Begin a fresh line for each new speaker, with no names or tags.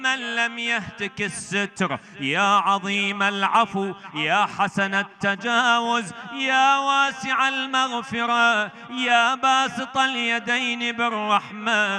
من لم يهتك الستر، يا عظيم العفو، يا حسن التجاوز، يا واسع المغفرة، يا باسط اليدين بالرحمة،